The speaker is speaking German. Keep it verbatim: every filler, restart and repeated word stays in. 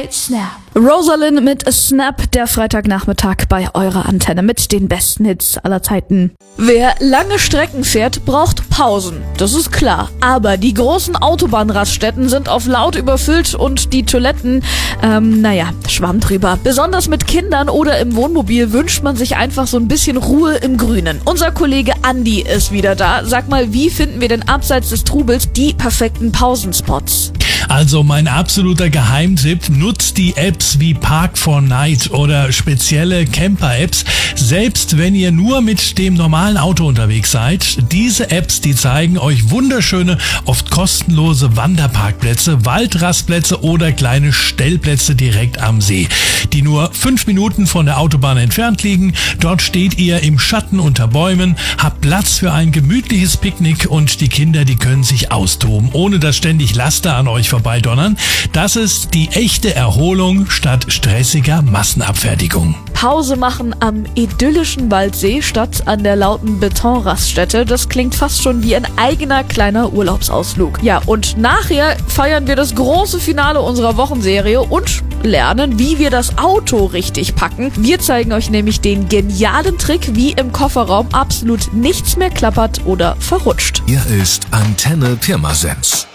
Snap. Rosalind mit Snap, der Freitagnachmittag bei eurer Antenne mit den besten Hits aller Zeiten. Wer lange Strecken fährt, braucht Pausen, das ist klar. Aber die großen Autobahnraststätten sind auf laut überfüllt und die Toiletten, ähm, naja, Schwamm drüber. Besonders mit Kindern oder im Wohnmobil wünscht man sich einfach so ein bisschen Ruhe im Grünen. Unser Kollege Andi ist wieder da. Sag mal, wie finden wir denn abseits des Trubels die perfekten Pausenspots? Also mein absoluter Geheimtipp, nutzt die Apps wie Park four Night oder spezielle Camper-Apps. Selbst wenn ihr nur mit dem normalen Auto unterwegs seid, diese Apps, die zeigen euch wunderschöne, oft kostenlose Wanderparkplätze, Waldrastplätze oder kleine Stellplätze direkt am See, die nur fünf Minuten von der Autobahn entfernt liegen. Dort steht ihr im Schatten unter Bäumen, habt Platz für ein gemütliches Picknick und die Kinder, die können sich austoben, ohne dass ständig Laster an euch vorbeidonnern. Das ist die echte Erholung statt stressiger Massenabfertigung. Pause machen am idyllischen Waldsee statt an der lauten Betonraststätte. Das klingt fast schon wie ein eigener kleiner Urlaubsausflug. Ja, und nachher feiern wir das große Finale unserer Wochenserie und lernen, wie wir das Auto richtig packen. Wir zeigen euch nämlich den genialen Trick, wie im Kofferraum absolut nichts mehr klappert oder verrutscht. Hier ist Antenne Pirmasens.